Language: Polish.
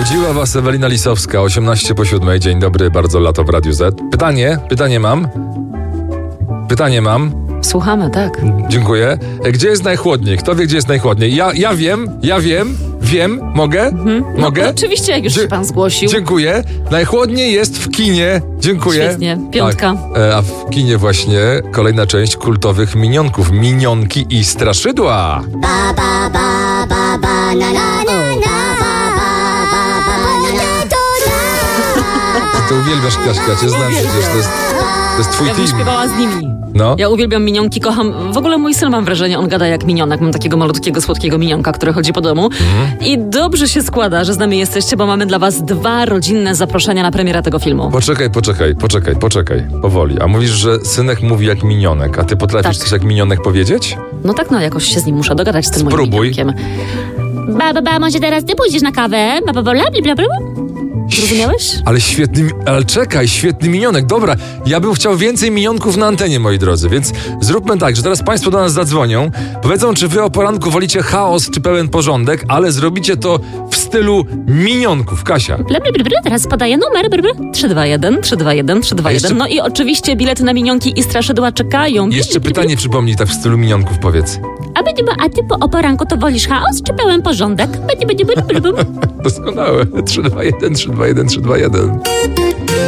Odwiedziła was Ewelina Lisowska, 18:07. Dzień dobry, bardzo lato w Radiu Z. Pytanie mam. Słuchamy, tak. Dziękuję. Gdzie jest najchłodniej? Kto wie, gdzie jest najchłodniej? Ja wiem. Mogę? Mogę? No, oczywiście, jak już się pan zgłosił. Dziękuję. Najchłodniej jest w kinie. Dziękuję. Świetnie, 5. Tak. A w kinie właśnie kolejna część kultowych minionków. Minionki i straszydła. Ba ba ba ba ba na na na na Ty uwielbiasz Kaśka, cię znam przecież, to jest twój Ja bym team. śpiewała z nimi. No. Ja uwielbiam minionki, kocham. W ogóle mój syn, mam wrażenie, on gada jak minionek. Mam takiego malutkiego, słodkiego minionka, który chodzi po domu. I dobrze się składa, że z nami jesteście, bo mamy dla was 2 rodzinne zaproszenia na premierę tego filmu. Poczekaj. Powoli. A mówisz, że synek mówi jak minionek, a ty potrafisz Tak. coś jak minionek powiedzieć? No tak, no jakoś się z nim muszę dogadać z tym moim Spróbuj. minionkiem. ba, może teraz ty pójdziesz na kawę? Ba, bla, bla, bla. Zrozumiałeś? Ale czekaj, świetny minionek. Dobra, ja bym chciał więcej minionków na antenie, moi drodzy, więc zróbmy tak, że teraz państwo do nas zadzwonią, powiedzą, czy wy o poranku wolicie chaos, czy pełen porządek, ale zrobicie to w stylu minionków. Kasia. Bla, bla, bla, bla. Teraz podaję numer. 321 321 321. Jeszcze- No i oczywiście bilety na minionki i straszydła czekają. Jeszcze pytanie przypomnij tak w stylu minionków, powiedz. A ty o poranku to wolisz chaos czy pełen porządek? Doskonałe. 321 321 321.